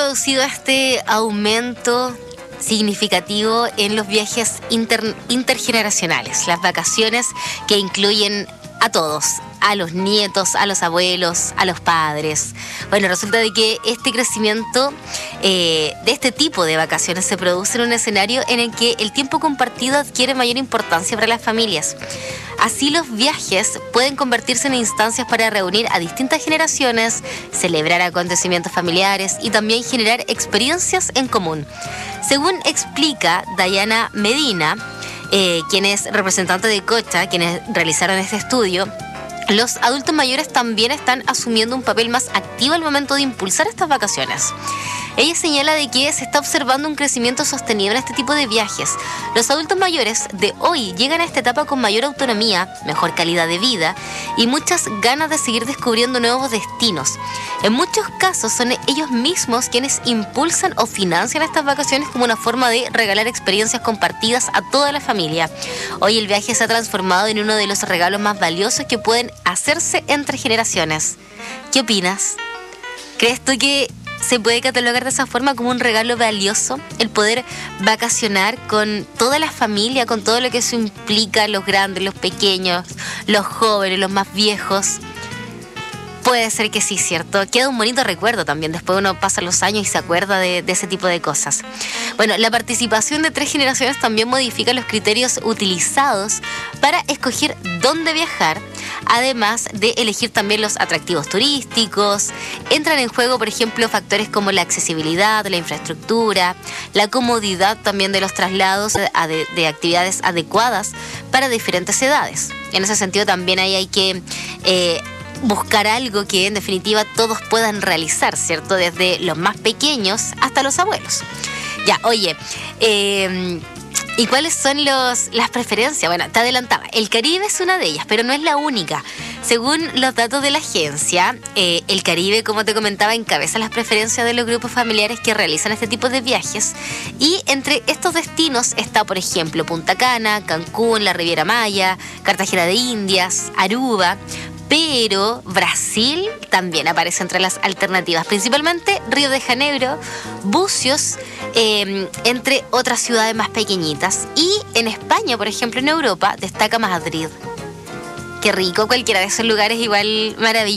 producido este aumento significativo en los viajes intergeneracionales, las vacaciones que incluyen a todos, a los nietos, a los abuelos, a los padres. Bueno, resulta de que este crecimiento de este tipo de vacaciones se produce en un escenario en el que el tiempo compartido adquiere mayor importancia para las familias. Así, los viajes pueden convertirse en instancias para reunir a distintas generaciones, celebrar acontecimientos familiares y también generar experiencias en común. Según explica Dayana Medina, quien es representante de Cocha, quienes realizaron este estudio, los adultos mayores también están asumiendo un papel más activo al momento de impulsar estas vacaciones. Ella señala de que se está observando un crecimiento sostenido en este tipo de viajes. Los adultos mayores de hoy llegan a esta etapa con mayor autonomía, mejor calidad de vida y muchas ganas de seguir descubriendo nuevos destinos. En muchos casos son ellos mismos quienes impulsan o financian estas vacaciones como una forma de regalar experiencias compartidas a toda la familia. Hoy el viaje se ha transformado en uno de los regalos más valiosos que pueden hacerse entre generaciones. ¿Qué opinas? ¿Crees tú que se puede catalogar de esa forma como un regalo valioso el poder vacacionar con toda la familia, con todo lo que eso implica, los grandes, los pequeños, los jóvenes, los más viejos? Puede ser que sí, ¿cierto? Queda un bonito recuerdo también. Después uno pasa los años y se acuerda de ese tipo de cosas. Bueno, la participación de 3 generaciones también modifica los criterios utilizados para escoger dónde viajar, además de elegir también los atractivos turísticos. Entran en juego, por ejemplo, factores como la accesibilidad, la infraestructura, la comodidad también de los traslados de actividades adecuadas para diferentes edades. En ese sentido también ahí hay que buscar algo que en definitiva todos puedan realizar, ¿cierto? Desde los más pequeños hasta los abuelos. Ya, oye, ¿y cuáles son las preferencias? Bueno, te adelantaba, el Caribe es una de ellas, pero no es la única. Según los datos de la agencia, el Caribe, como te comentaba, encabeza las preferencias de los grupos familiares que realizan este tipo de viajes. Y entre estos destinos está, por ejemplo, Punta Cana, Cancún, la Riviera Maya, Cartagena de Indias, Aruba. Pero Brasil también aparece entre las alternativas, principalmente Río de Janeiro, Bucios, entre otras ciudades más pequeñitas. Y en España, por ejemplo, en Europa, destaca Madrid. Qué rico, cualquiera de esos lugares igual maravilloso.